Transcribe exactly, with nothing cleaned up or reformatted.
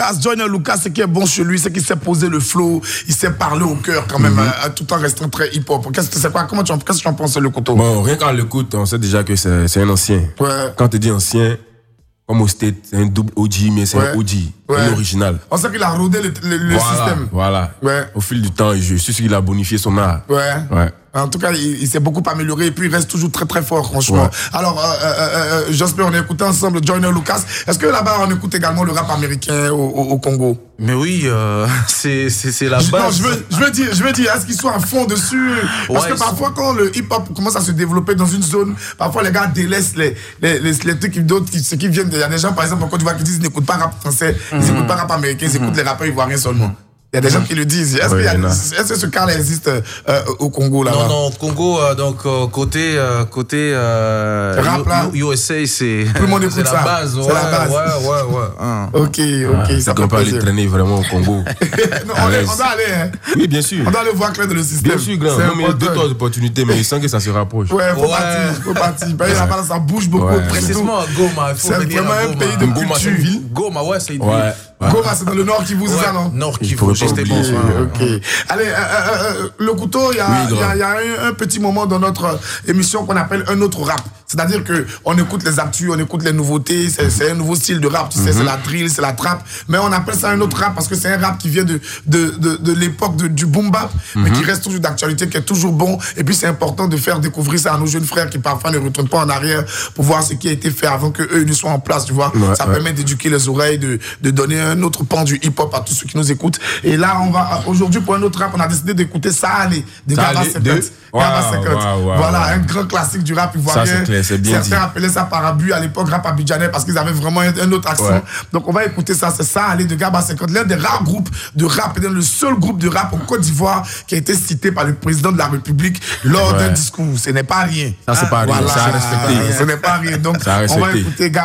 Lucas, Joyner Lucas, ce qui est bon chez lui, c'est qu'il sait poser le flow, il sait parler au cœur quand même, mm-hmm. euh, tout en restant très hip-hop. Qu'est-ce que c'est quoi? Comment tu en, qu'est-ce que tu en penses, le couteau? Bon, rien qu'en l'écoute, on sait déjà que c'est, c'est un ancien. Ouais. Quand tu dis ancien, comme au State, c'est un double O G, mais c'est ouais. un O G, ouais. un original. On sait qu'il a rodé le, le, le voilà, système. Voilà. Ouais. Au fil du temps, je suis sûr qu'il a bonifié son art. Ouais. Ouais. En tout cas, il, il s'est beaucoup amélioré et puis il reste toujours très très fort, franchement. Ouais. Alors, euh, euh, euh, j'espère on a écouté ensemble Joyner Lucas. Est-ce que là-bas on écoute également le rap américain au, au, au Congo? Mais oui, euh, c'est, c'est, c'est la je, base. Non, je veux, je veux dire, je veux dire, est-ce qu'ils sont à fond dessus? Parce ouais, que parfois, sont... quand le hip-hop commence à se développer dans une zone, parfois les gars délaissent les, les, les, les trucs d'autres, ceux qui viennent. Il y a des gens, par exemple, en Côte d'Ivoire qui disent ils n'écoutent pas rap français, ils n'écoutent mm-hmm. pas rap américain, ils mm-hmm. écoutent les rappeurs ivoiriens seulement. Il y a des gens qui le disent. Est-ce, oui, qu'il y a, est-ce que ce cas-là existe euh, au Congo là-bas? Non, non, au Congo, euh, donc euh, côté euh, côté euh, rap là, U S A, c'est tout le monde écoute c'est ça. La base, ouais, c'est la base. Ouais, ouais, ouais. Hein. Ok, ok. Ouais, ça peut pas aller traîner vraiment au Congo. non, on, est, on doit aller. Hein. Oui, bien sûr. On doit aller voir clair dans le système. Bien sûr, grand. Non, mais il y a deux trois opportunités, mais il sent que ça se rapproche. Ouais, faut ouais. partir, faut partir. Ouais. Là-bas, ça bouge beaucoup. Ouais. Précisément à Goma. C'est vraiment un pays de Goma, c'est une ville. Goma, ouais, c'est une ville. Ouais. Goma, c'est dans le nord Kivu, c'est ça, non? Nord Kivu, juste bon. Ok. Allez, euh, euh, le couteau, il y a, oui, y a, y a un, un petit moment dans notre émission qu'on appelle un autre rap. C'est-à-dire qu'on écoute les actus, on écoute les nouveautés, c'est, c'est un nouveau style de rap, tu mm-hmm. sais, c'est la drill, c'est la trap. Mais on appelle ça un autre rap parce que c'est un rap qui vient de, de, de, de l'époque de, du boom bap, mm-hmm. mais qui reste toujours d'actualité, qui est toujours bon. Et puis c'est important de faire découvrir ça à nos jeunes frères qui parfois ne retournent pas en arrière pour voir ce qui a été fait avant qu'eux ne soient en place, tu vois. Ouais, ça ouais. permet d'éduquer les oreilles, de, de donner un autre pan du hip-hop à tous ceux qui nous écoutent. Et là, on va aujourd'hui pour un autre rap, on a décidé d'écouter Ça Allez de Gaba cinquante. Wow, wow, wow, voilà, wow. un grand classique du rap ivoirien. Ça, c'est clair, c'est bien Certains appelaient ça Parabu à l'époque, rap abidjanais, parce qu'ils avaient vraiment un autre accent. Ouais. Donc on va écouter ça, c'est Ça Allez de Gaba cinquante, l'un des rares groupes de rap, et le seul groupe de rap en Côte d'Ivoire qui a été cité par le président de la République lors ouais. d'un discours. Ce n'est pas rien. Ça, c'est pas voilà, rien, c'est à respecter. Ce n'est pas rien. Donc on va écouter Gaba.